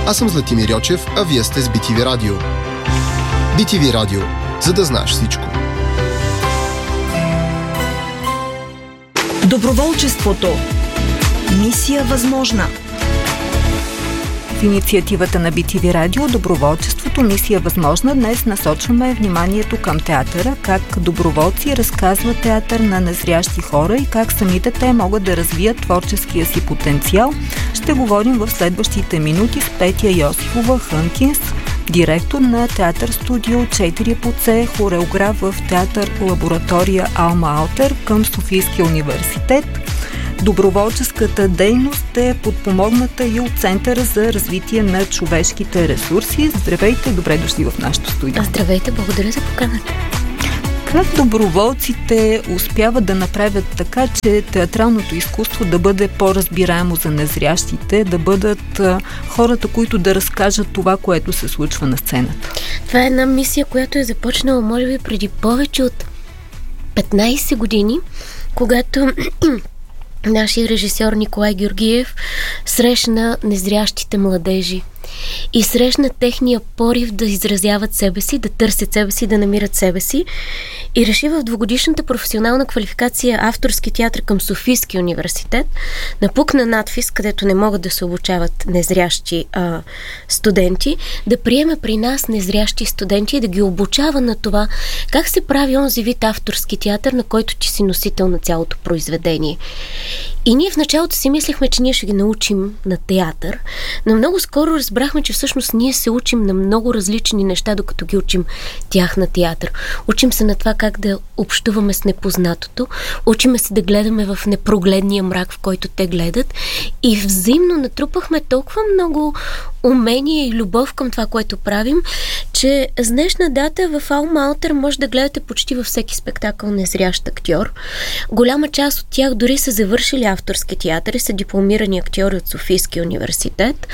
Аз съм Златимир Йочев, а вие сте с BTV Радио. BTV Радио, за да знаеш всичко. Доброволчеството. Мисия възможна. В инициативата на BTV Радио Доброволчеството мисия възможна днес насочваме вниманието към театъра, как доброволци разказват театър на незрящи хора и как самите те могат да развият творческия си потенциал. Ще говорим в следващите минути с Петя Йосифова Хънкинс, директор на театър студио 4 по С, хореограф в театър лаборатория Алма Алтер към Софийския университет. Доброволческата дейност е подпомогната и от Центъра за развитие на човешките ресурси. Здравейте, добре дошли в нашото студио. Здравейте, благодаря за поканата. Как доброволците успяват да направят така, че театралното изкуство да бъде по-разбираемо за незрящите, да бъдат хората, които да разкажат това, което се случва на сцената? Това е една мисия, която е започнала, може би, преди повече от 15 години, когато нашия режисьор Николай Георгиев срещна незрящите младежи и срещна техния порив да изразяват себе си, да търсят себе си, да намират себе си и реши в двугодишната професионална квалификация авторски театър към Софийския университет, напукна надфис, където не могат да се обучават незрящи студенти, да приеме при нас незрящи студенти и да ги обучава на това как се прави онзи вид авторски театър, на който ти си носител на цялото произведение. И ние в началото си мислехме, че ние ще ги научим на театър, но много скоро разбрахме, че всъщност ние се учим на много различни неща, докато ги учим тях на театър. Учим се на това как да общуваме с непознатото, учиме се да гледаме в непрогледния мрак, в който те гледат и взаимно натрупахме толкова много умение и любов към това, което правим, че с днешна дата в Алма Алтер може да гледате почти във всеки спектакъл незрящ актьор. Голяма част от тях дори са завършили авторски театър и са дипломирани актьори от Софийския университет.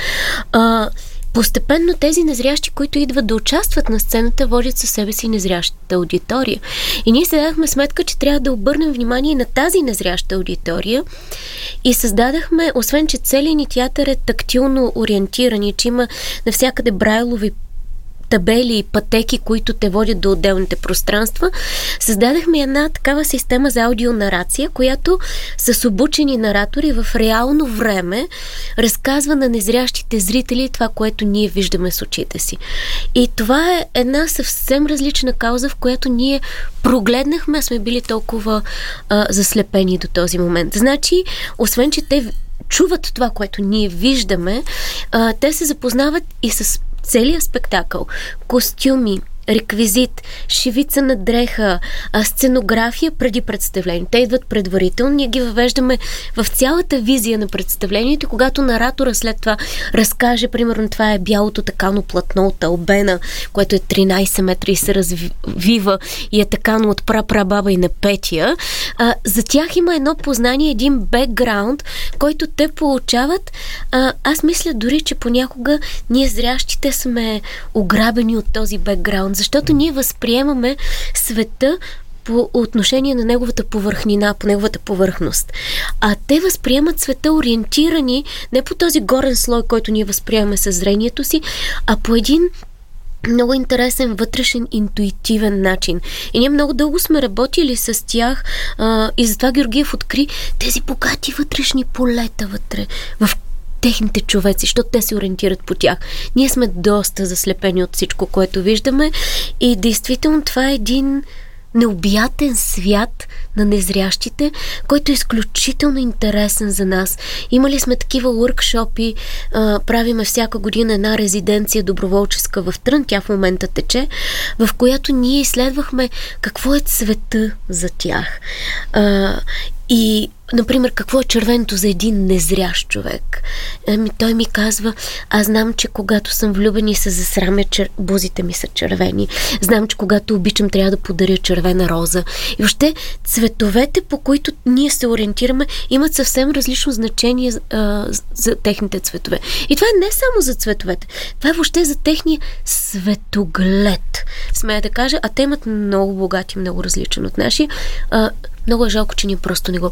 Постепенно тези незрящи, които идват да участват на сцената, водят със себе си незрящата аудитория. И ние се дадахме сметка, че трябва да обърнем внимание на тази незряща аудитория и създадахме, освен че целият ни театър е тактилно ориентиран и че има навсякъде брайлови табели и пътеки, които те водят до отделните пространства, създадахме една такава система за аудионарация, която с обучени наратори в реално време разказва на незрящите зрители това, което ние виждаме с очите си. И това е една съвсем различна кауза, в която ние прогледнахме, а сме били толкова заслепени до този момент. Значи, освен че те чуват това, което ние виждаме, те се запознават и с целият спектакъл, костюми, реквизит, шивица на дреха, сценография преди представление. Те идват предварително, ние ги въвеждаме в цялата визия на представлението, когато наратора след това разкаже, примерно това е бялото такано платно от Албена, което е 13 метра и се развива и е такано от прапрабаба и на Петя. За тях има едно познание, един бекграунд, който те получават. Аз мисля дори, че понякога ние зрящите сме ограбени от този бекграунд, защото ние възприемаме света по отношение на неговата повърхнина, по неговата повърхност. А те възприемат света ориентирани не по този горен слой, който ние възприемаме със зрението си, а по един много интересен, вътрешен, интуитивен начин. И ние много дълго сме работили с тях и затова Георгиев откри тези богати вътрешни полета вътре в техните човеци, защото те се ориентират по тях. Ние сме доста заслепени от всичко, което виждаме и действително това е един необятен свят на незрящите, който е изключително интересен за нас. Имали сме такива workshop-и, правиме всяка година една резиденция доброволческа в Трън, тя в момента тече, в която ние изследвахме какво е цвета за тях. И, например, какво е червеното за един незрящ човек? Той ми казва, аз знам, че когато съм влюбен и се засрамя, бузите ми са червени. Знам, че когато обичам, трябва да подаря червена роза. И въобще цветовете, по които ние се ориентираме, имат съвсем различно значение за техните цветове. И това е не само за цветовете. Това е въобще за техния светоглед. Смея да кажа, а те имат много богат и много различен от нашия. Много е жалко, че ние просто не го познаваме.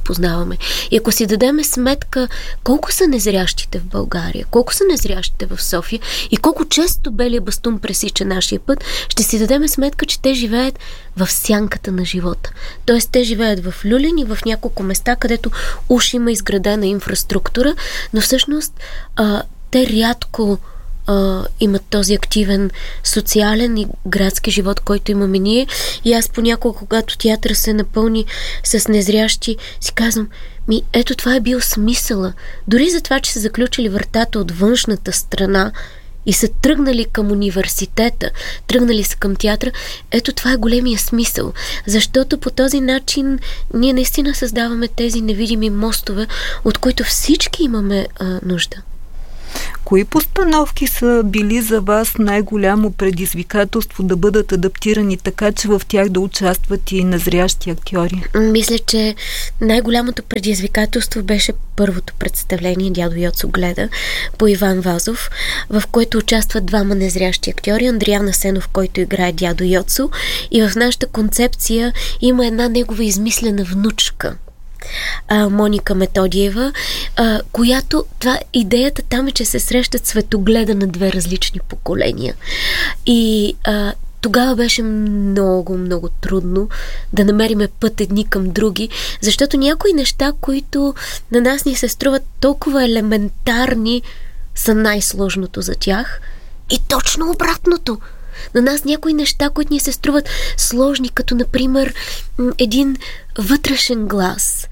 имаме. И ако си дадем сметка колко са незрящите в България, колко са незрящите в София и колко често белия бастун пресича нашия път, ще си дадем сметка, че те живеят в сянката на живота. Тоест, те живеят в люлин и в няколко места, където уж има изградена инфраструктура, но всъщност те рядко имат този активен социален и градски живот, който имаме ние. И аз понякога, когато театъра се напълни с незрящи, си казвам, ето това е бил смисъла. Дори за това, че са заключили вратата от външната страна и са тръгнали към университета, тръгнали са към театъра, ето това е големия смисъл. Защото по този начин ние наистина създаваме тези невидими мостове, от които всички имаме нужда. Кои постановки са били за вас най-голямо предизвикателство да бъдат адаптирани така, че в тях да участват и незрящи актьори? Мисля, че най-голямото предизвикателство беше първото представление "Дядо Йоцо гледа" по Иван Вазов, в което участват двама незрящи актьори. Андриан Асенов, който играе дядо Йоцо, и в нашата концепция има една негова измислена внучка, Моника Методиева, която идеята там е, че се срещат светогледа на две различни поколения. И тогава беше много, много трудно да намериме път едни към други, защото някои неща, които на нас ни се струват толкова елементарни, са най-сложното за тях. И точно обратното. На нас някои неща, които ни се струват сложни, като например един вътрешен глас,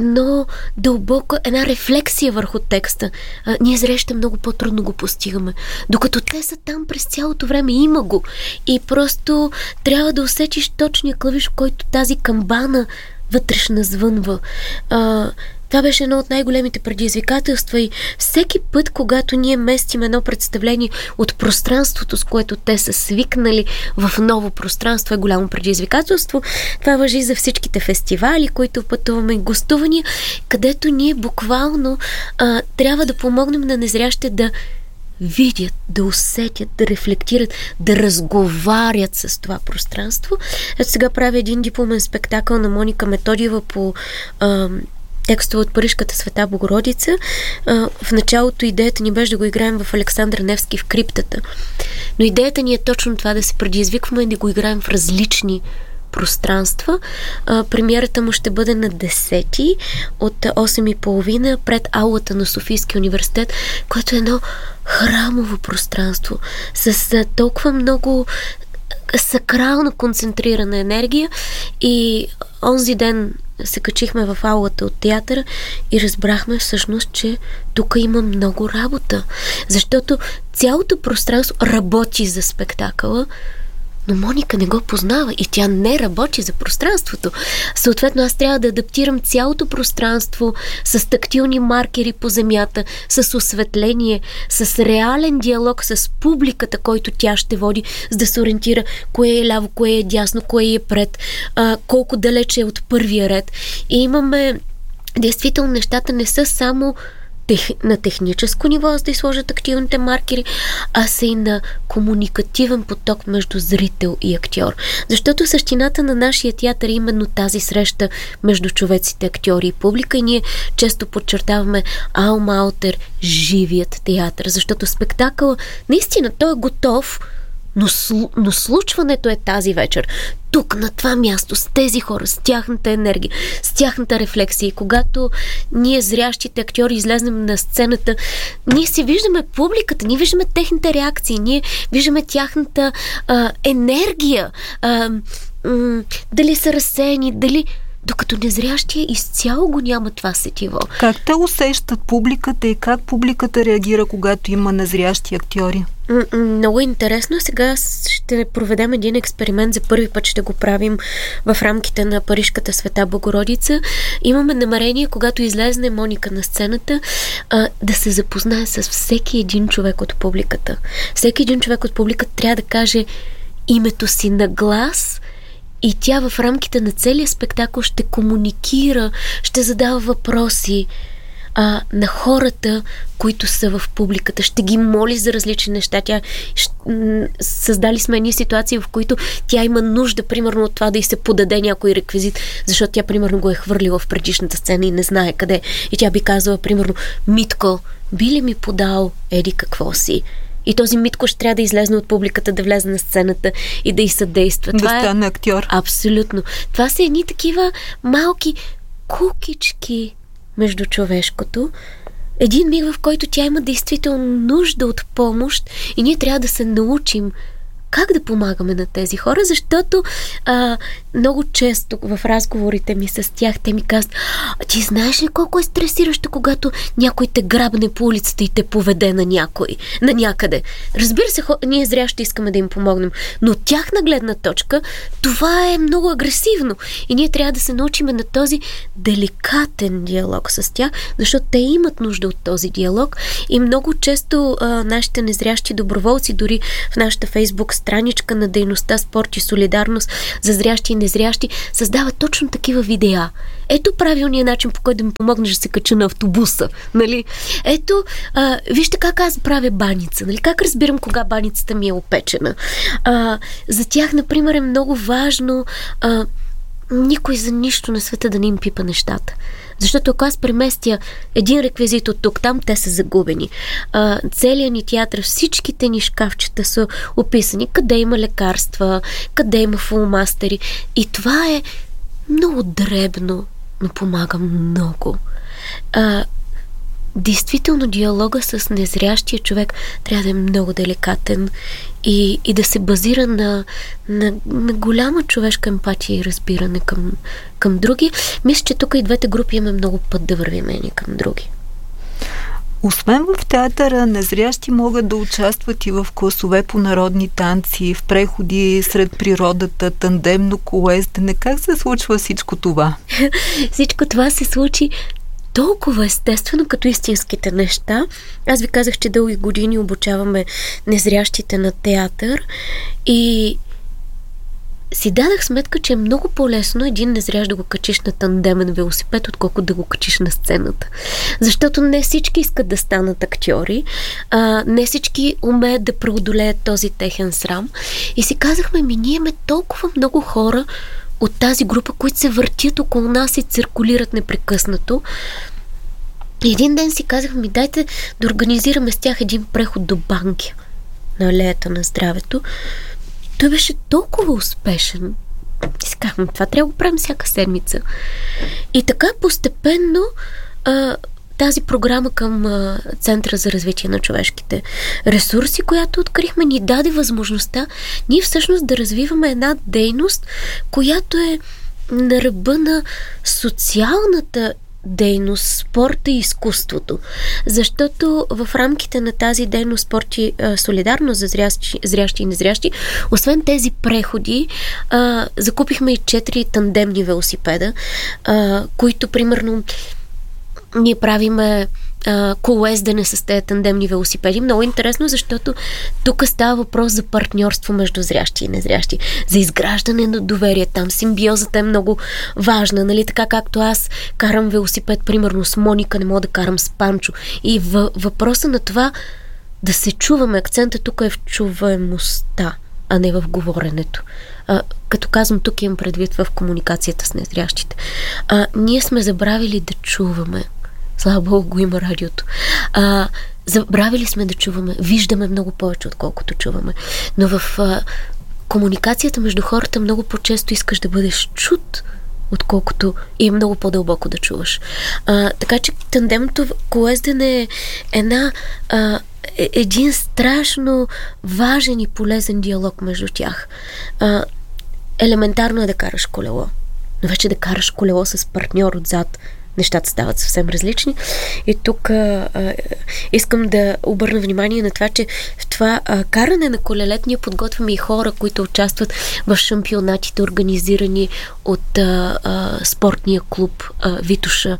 една рефлексия върху текста, ние зреща много по-трудно го постигаме. Докато те са там през цялото време, има го. И просто трябва да усетиш точния клавиш, в който тази камбана вътрешна звънва. Това беше едно от най-големите предизвикателства и всеки път, когато ние местим едно представление от пространството, с което те са свикнали, в ново пространство, е голямо предизвикателство. Това важи за всичките фестивали, които пътуваме и гостувания, където ние буквално трябва да помогнем на незрящите да видят, да усетят, да рефлектират, да разговарят с това пространство. Ето сега правя един дипломен спектакъл на Моника Методиева по текстове от Парижката Света Богородица. В началото идеята ни беше да го играем в Александър Невски в криптата. Но идеята ни е точно това, да се предизвикваме и да го играем в различни пространства. Премиерата му ще бъде на 10 от 8:30 пред аулата на Софийския университет, което е едно храмово пространство с толкова много сакрална концентрирана енергия. И онзи ден се качихме в аулата от театъра и разбрахме всъщност, че тук има много работа. Защото цялото пространство работи за спектакъла, но Моника не го познава и тя не работи за пространството. Съответно, аз трябва да адаптирам цялото пространство с тактилни маркери по земята, с осветление, с реален диалог с публиката, който тя ще води, за да се ориентира кое е ляво, кое е дясно, кое е пред, колко далече е от първия ред. И имаме, действително, нещата не са само на техническо ниво, за да изложат активните маркери, а са и на комуникативен поток между зрител и актьор. Защото същината на нашия театър е именно тази среща между човеците, актьори и публика, и ние често подчертаваме Алма Алтер, живият театър, защото спектакъл наистина той е готов, но случването е тази вечер. Тук, на това място, с тези хора, с тяхната енергия, с тяхната рефлексия. И когато ние, зрящите актьори, излезнем на сцената, ние си виждаме публиката, ние виждаме техните реакции, ние виждаме тяхната енергия. Дали са разсеяни, докато незрящия изцяло го няма това сетиво. Как те усещат публиката и как публиката реагира, когато има незрящи актьори? Много интересно. Сега ще проведем един експеримент. За първи път ще го правим в рамките на Парижката Света Богородица. Имаме намерение, когато излезне Моника на сцената, да се запознае с всеки един човек от публиката. Всеки един човек от публиката трябва да каже името си на глас, и тя в рамките на целия спектакъл ще комуникира, ще задава въпроси. на хората, които са в публиката. Ще ги моли за различни неща. Създали сме едни ситуации, в които тя има нужда, примерно, от това да й се подаде някой реквизит, защото тя, примерно, го е хвърлила в предишната сцена и не знае къде. И тя би казала, примерно, Митко, би ли ми подал еди какво си? И този Митко ще трябва да излезне от публиката, да влезе на сцената и да й съдейства. Да стане актьор. Абсолютно. Това са едни такива малки кукички между човешкото. Един миг, в който тя има действително нужда от помощ и ние трябва да се научим как да помагаме на тези хора, защото много често в разговорите ми с тях те ми казват: ти знаеш ли колко е стресиращо, когато някой те грабне по улицата и те поведе на някъде. Разбира се, ние зрящи искаме да им помогнем, но от тяхна гледна точка това е много агресивно и ние трябва да се научим на този деликатен диалог с тях, защото те имат нужда от този диалог и много често нашите незрящи доброволци, дори в нашата Фейсбук страничка на дейността Спорт и солидарност за зрящи и незрящи, създават точно такива видеа. Ето правилният начин, по който да ми помогнеш да се кача на автобуса. Нали? Ето, вижте как аз правя баница. Нали? Как разбирам кога баницата ми е опечена. За тях, например, е много важно никой за нищо на света да не им пипа нещата. Защото ако аз преместя един реквизит от тук, там те са загубени. Целият ни театър, всичките ни шкафчета са описани къде има лекарства, къде има фулмастери. И това е много дребно, но помага много. Действително диалога с незрящия човек трябва да е много деликатен и да се базира на голяма човешка емпатия и разбиране към други. Мисля, че тук и двете групи имаме много път да вървим едни към други. Освен в театъра, незрящи могат да участват и в класове по народни танци, в преходи сред природата, тандемно колездене. Как се случва всичко това? Всичко това се случи толкова естествено, като истинските неща. Аз ви казах, че дълги години обучаваме незрящите на театър и си дадах сметка, че е много по-лесно един незрящ да го качиш на тандемен велосипед, отколкото да го качиш на сцената. Защото не всички искат да станат актьори, не всички умеят да преодолеят този техен срам. И си казахме, ние имаме толкова много хора от тази група, които се въртят около нас и циркулират непрекъснато. И един ден си казахме, дайте да организираме с тях един преход до Банкя на алеята на здравето. Той беше толкова успешен. И си казахме, това трябва да го правим всяка седмица. И така постепенно тази програма към Центъра за развитие на човешките ресурси, която открихме, ни даде възможността ние всъщност да развиваме една дейност, която е на ръба на социалната дейност, спорта и изкуството. Защото в рамките на тази дейност спорт и солидарност за зрящи и незрящи, освен тези преходи, закупихме и 4 тандемни велосипеда, които примерно ние правиме колоездене с тези тандемни велосипеди. Много интересно, защото тук става въпрос за партньорство между зрящи и незрящи, за изграждане на доверие. Там симбиозата е много важна, нали? Така както аз карам велосипед, примерно с Моника, не мога да карам с Панчо. И въпроса на това да се чуваме, акцента тук е в чуваемостта, а не в говоренето. Като казвам, тук имам предвид в комуникацията с незрящите. Ние сме забравили да чуваме. Слава Богу, го има радиото. Забравили сме да чуваме. Виждаме много повече, отколкото чуваме. Но в комуникацията между хората много по-често искаш да бъдеш чут, отколкото и е много по-дълбоко да чуваш. Така че тандемното колездене е един страшно важен и полезен диалог между тях. Елементарно е да караш колело. Но вече да караш колело с партньор отзад, нещата стават съвсем различни. И тук искам да обърна внимание на това, че в това каране на колелет ние подготвяме и хора, които участват в шампионатите, организирани от спортния клуб Витоша,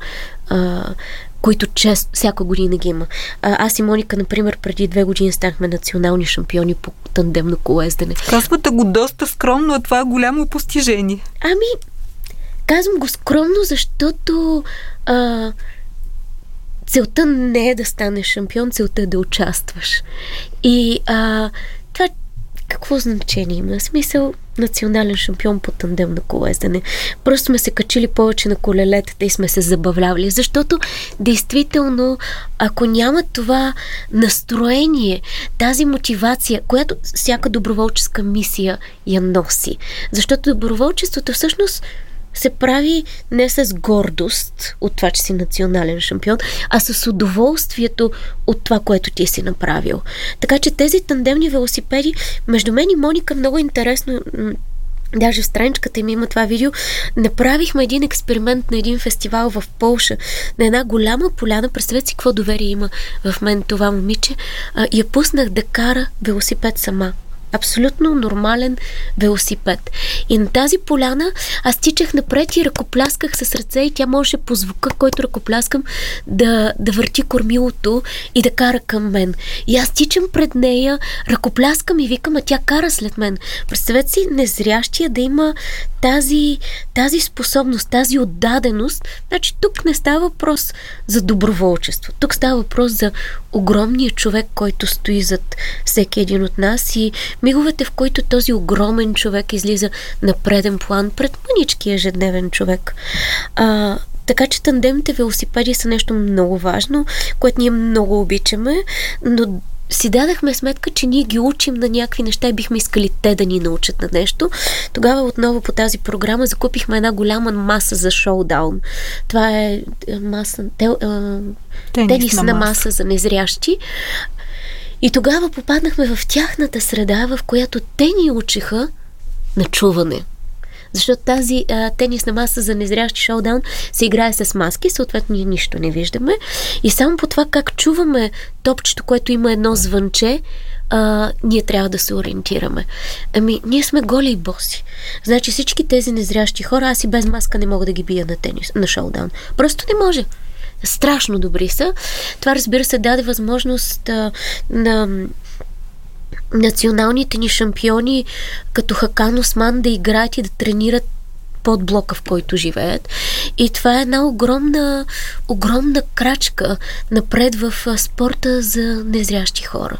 които всяка година ги има. Аз и Моника, например, преди 2 години станахме национални шампиони по тандемно колездене. Казвате го доста скромно, а това е голямо постижение. Казвам го скромно, защото целта не е да станеш шампион, целта е да участваш. И това какво значение има? Смисъл, национален шампион по тандем на колездене. Просто сме се качили повече на колелетата и сме се забавлявали, защото действително, ако няма това настроение, тази мотивация, която всяка доброволческа мисия я носи. Защото доброволчеството всъщност се прави не с гордост от това, че си национален шампион, а с удоволствието от това, което ти си направил. Така че тези тандемни велосипеди, между мен и Моника, много интересно, даже в страничката им има това видео, направихме един експеримент на един фестивал в Полша, на една голяма поляна. Представете си какво доверие има в мен това момиче. Я пуснах да кара велосипед сама. Абсолютно нормален велосипед. И на тази поляна аз тичах напред и ръкоплясках с ръце и тя можеше по звука, който ръкопляскам, да върти кормилото и да кара към мен. И аз тичам пред нея, ръкопляскам и викам, а тя кара след мен. Представете си незрящия да има тази способност, тази отдаденост. Значи тук не става въпрос за доброволчество. Тук става въпрос за огромния човек, който стои зад всеки един от нас и миговете, в които този огромен човек излиза на преден план пред мъничкия ежедневен човек. Така че тандемните велосипеди са нещо много важно, което ние много обичаме, но си дадахме сметка, че ние ги учим на някакви неща и бихме искали те да ни научат на нещо. Тогава отново по тази програма закупихме една голяма маса за шоудаун. Това е тенисна маса за незрящи. И тогава попаднахме в тяхната среда, в която те ни учиха на чуване. Защото тази тенисна маса за незрящи шоудаун се играе с маски, съответно ние нищо не виждаме. И само по това как чуваме топчето, което има едно звънче, ние трябва да се ориентираме. Ние сме голи и боси. Значи всички тези незрящи хора, аз и без маска не мога да ги бия на шоудаун. Просто не може. Страшно добри са. Това, разбира се, даде възможност на националните ни шампиони като Хакан Осман да играят и да тренират под блока, в който живеят. И това е една огромна крачка напред в спорта за незрящи хора.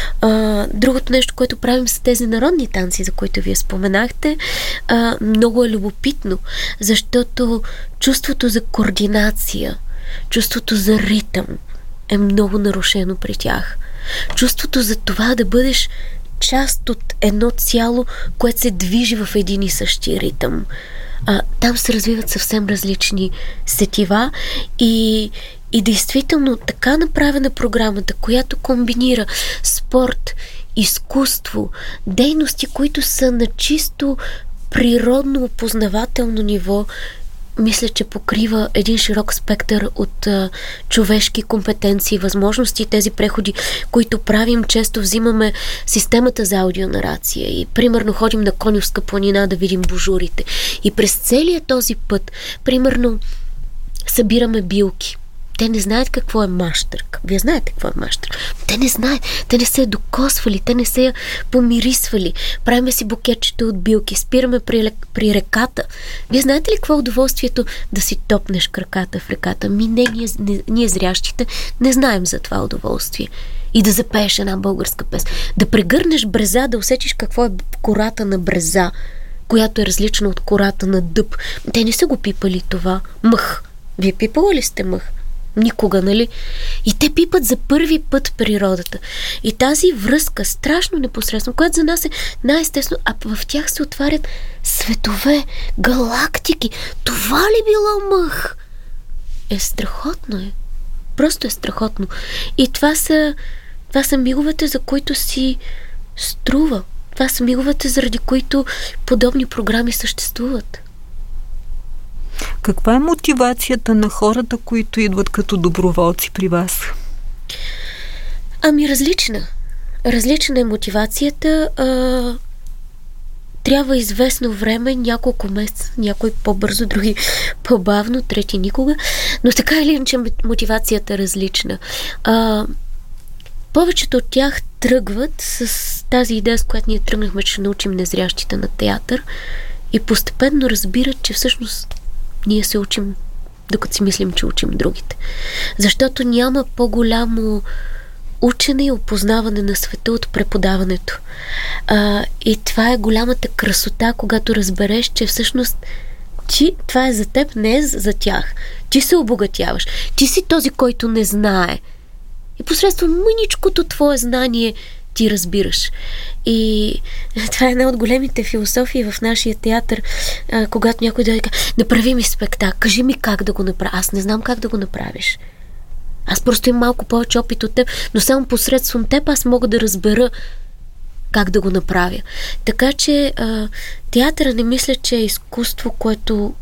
Другото нещо, което правим са тези народни танци, за които вие споменахте, много е любопитно, защото чувството за координация, чувството за ритъм е много нарушено при тях. Чувството за това да бъдеш част от едно цяло, което се движи в един и същи ритъм. Там се развиват съвсем различни сетива и действително така направена програмата, която комбинира спорт, изкуство, дейности, които са на чисто природно опознавателно ниво, мисля, че покрива един широк спектър от човешки компетенции, възможности. Тези преходи, които правим, често взимаме системата за аудионарация и примерно ходим на Конювска планина да видим божурите. И през целия този път, примерно, събираме билки. Те не знаят какво е мащърк. Вие знаете какво е мащърк. Те не знаят. Те не са я докосвали. Те не са я помирисвали. Правиме си букетчета от билки. Спираме при реката. Вие знаете ли какво е удоволствието да си топнеш краката в реката? Ние зрящите не знаем за това удоволствие. И да запееш една българска песен. Да прегърнеш бреза, да усетиш какво е кората на бреза, която е различна от кората на дъб. Те не са го пипали това. Мъх. Вие пипала ли сте мъх? Никога, нали? И те пипат за първи път природата. И тази връзка, страшно непосредствено, която за нас е най-естествено, а в тях се отварят светове, галактики. Това ли било мъх? Страхотно е. Просто е страхотно. И това са миговете, за които си струва. Това са миговете, заради които подобни програми съществуват. Каква е мотивацията на хората, които идват като доброволци при вас? Различна. Различна е мотивацията. Трябва известно време, няколко месеца, някой по-бързо, други по-бавно, трети никога. Но така или иначе мотивацията е различна. Повечето от тях тръгват с тази идея, с която ние тръгнахме, че ще научим незрящите на театър и постепенно разбират, че всъщност ние се учим докато си мислим, че учим другите. Защото няма по-голямо учене и опознаване на света от преподаването. И това е голямата красота, когато разбереш, че всъщност това е за теб, не е за тях. Ти се обогатяваш. Ти си този, който не знае. И посредством мъничкото твое знание ти разбираш. И това е една от големите философии в нашия театър, когато някой дойде и казва: направи ми спектакъл, кажи ми как да го направя. Аз не знам как да го направиш. Аз просто имам малко повече опит от теб, но само посредством теб аз мога да разбера как да го направя. Така че театъра не мисля, че е изкуство, което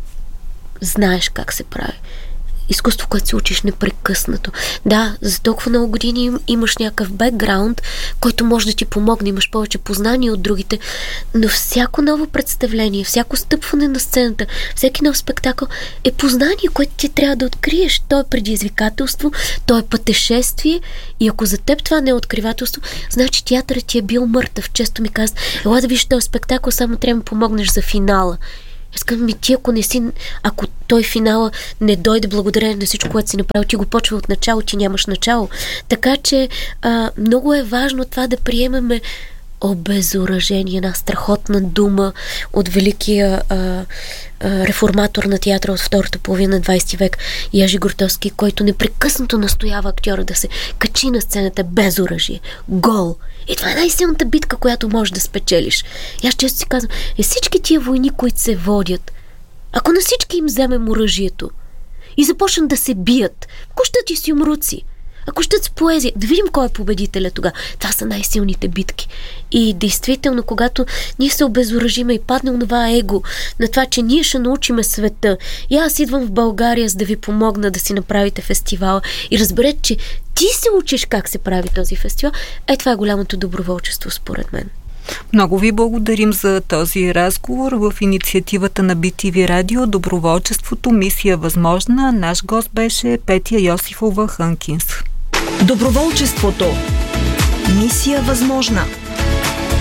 знаеш как се прави. Изкуство, което се учиш непрекъснато. Да, за толкова много години имаш някакъв бекграунд, който може да ти помогне, имаш повече познания от другите, но всяко ново представление, всяко стъпване на сцената, всеки нов спектакъл е познание, което ти трябва да откриеш. То е предизвикателство, то е пътешествие и ако за теб това не е откривателство, значи театърът ти е бил мъртъв. Често ми казват: ела да виж този спектакъл, само трябва да помогнеш за финала. Искам ти, ако той финала не дойде благодарение на всичко, което си направил, ти го почва от начало, ти нямаш начало. Така че много е важно това да приемеме обезоръжение, една страхотна дума от великия реформатор на театъра от втората половина на 20 век Ежи Гуртовски, който непрекъснато настоява актьора да се качи на сцената без оръжие, гол. И това е най-силната битка, която можеш да спечелиш. И аз често си казвам: всички тия войни, които се водят, ако на всички им вземем оръжието и започнат да се бият, ако щат и си умруци, ако щат с поезия, да видим кой е победителя тогава. Това са най-силните битки. И действително, когато ние се обезоръжиме и падне онова его на това, че ние ще научиме света, и аз идвам в България, за да ви помогна да си направите фестивала и разберете, че ти се учиш как се прави този фестивал, това е голямото доброволчество, според мен. Много ви благодарим за този разговор в инициативата на BTV Радио Доброволчеството мисия възможна. Наш гост беше Петя Йосифова Хънкинс. Доброволчеството мисия възможна.